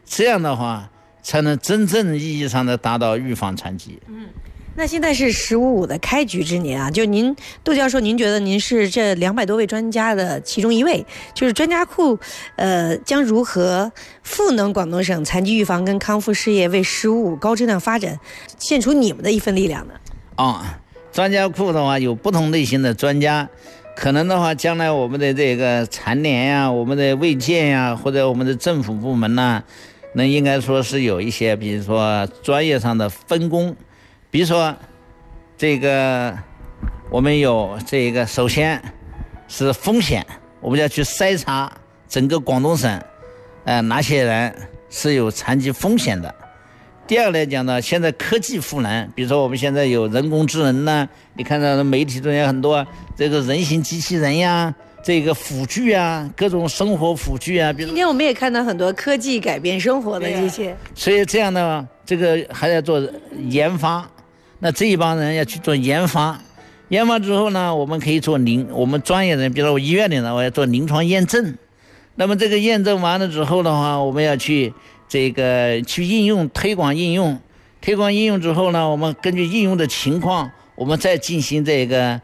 这样的话才能真正意义上的达到预防残疾。 那现在是15.5的开局之年啊，就您窦教授，您觉得您是这200多位专家的其中一位，就是专家库，将如何赋能广东省残疾预防跟康复事业，为15.5高质量发展献出你们的一份力量呢？ 专家库的话有不同类型的专家，可能的话将来我们的这个残联呀、我们的卫健呀，或者我们的政府部门呢，那应该说是有一些比如说专业上的分工。比如说这个我们有这个，首先是风险，我们要去筛查整个广东省哪些人是有残疾风险的。第二个来讲呢，现在科技赋能，比如说我们现在有人工智能呢，你看到媒体中有很多这个人形机器人呀，这个辅具啊，各种生活辅具啊。 今天我们也看到很多科技改变生活的这些， 所以这样呢，这个还要做研发。那这一帮人要去做研发，研发之后呢，我们可以做我们专业人，比如说我医院里呢，我要做临床验证。那么这个验证完了之后的话，我们要去应用，推广应用之后呢，我们根据应用的情况，我们再进行这个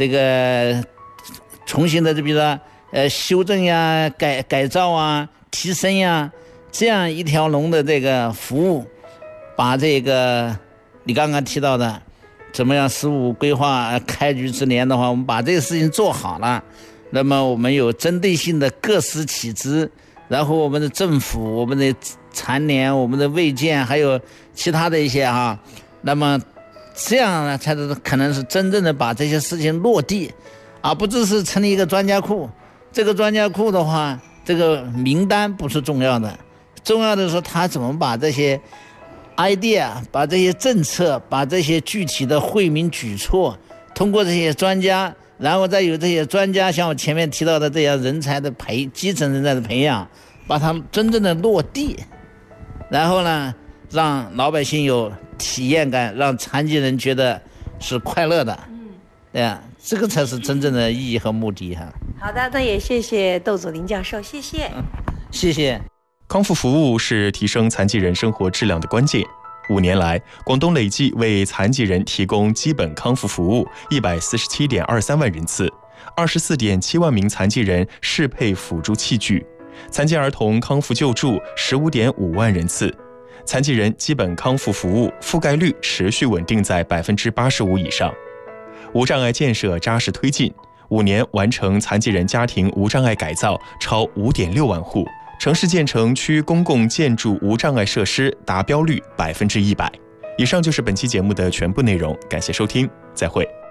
重新的，比如说修正呀、改造啊、提升呀，这样一条龙的这个服务，把这个你刚刚提到的怎么样15规划开局之年的话，我们把这个事情做好了，那么我们有针对性的各司其职，然后我们的政府、我们的残联、我们的卫健还有其他的一些那么这样呢才是可能是真正的把这些事情落地，而不只是成立一个专家库。这个专家库的话，这个名单不是重要的，重要的是他怎么把这些idea， 把这些政策，把这些具体的惠民举措，通过这些专家，然后再有这些专家像我前面提到的这样人才的基层人才的培养，把它真正的落地，然后呢让老百姓有体验感，让残疾人觉得是快乐的。对呀，这个才是真正的意义和目的好的，那也谢谢窦祖林教授，谢谢。 谢谢。 康复服务是提升残疾人生活质量的关键。5年来，广东累计为残疾人提供基本康复服务147.23万人次，24.7万名残疾人适配辅助器具，残疾儿童康复救助15.5万人次，残疾人基本康复服务覆盖率持续稳定在85%以上。无障碍建设扎实推进，5年完成残疾人家庭无障碍改造超5.6万户。城市建成区公共建筑无障碍设施达标率100%。以上就是本期节目的全部内容，感谢收听，再会。